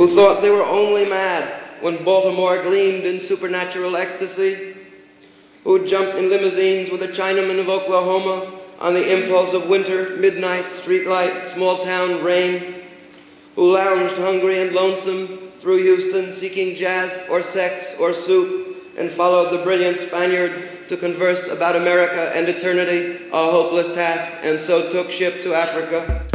who thought they were only mad when Baltimore gleamed in supernatural ecstasy, who jumped in limousines with a Chinaman of Oklahoma on the impulse of winter, midnight, streetlight, small-town rain, who lounged hungry and lonesome through Houston seeking jazz or sex or soup and followed the brilliant Spaniard to converse about America and eternity, a hopeless task, and so took ship to Africa.